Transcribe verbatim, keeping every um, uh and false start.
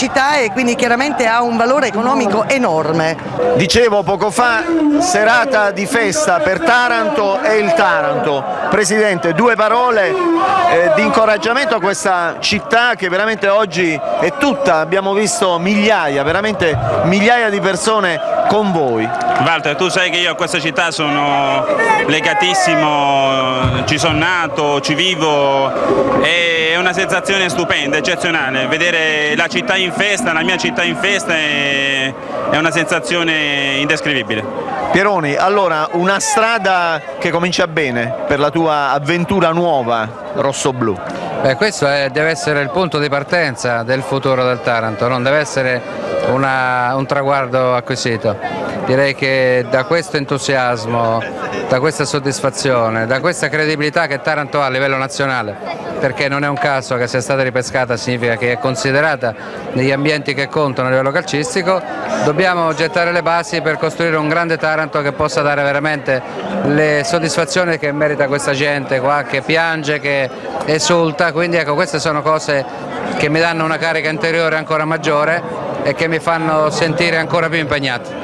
città e quindi chiaramente ha un valore economico enorme. Dicevo poco fa, serata di festa per Taranto e il Taranto. Presidente, due parole eh, di incoraggiamento a questa città che veramente oggi è tutta, abbiamo visto migliaia, veramente migliaia di persone con voi. Walter, tu sai che io a questa città sono legatissimo, ci sono nato, ci vivo, è una sensazione stupenda, eccezionale. Vedere la città in festa, la mia città in festa è, è una sensazione indescrivibile. Pieroni, allora una strada che comincia bene per la tua avventura nuova rossoblu. Beh, questo è, deve essere il punto di partenza del futuro del Taranto, non deve essere una, un traguardo acquisito. Direi che da questo entusiasmo, da questa soddisfazione, da questa credibilità che Taranto ha a livello nazionale, perché non è un caso che sia stata ripescata, significa che è considerata negli ambienti che contano a livello calcistico, dobbiamo gettare le basi per costruire un grande Taranto che possa dare veramente le soddisfazioni che merita questa gente qua, che piange, che esulta. Quindi ecco, queste sono cose che mi danno una carica interiore ancora maggiore e che mi fanno sentire ancora più impegnato.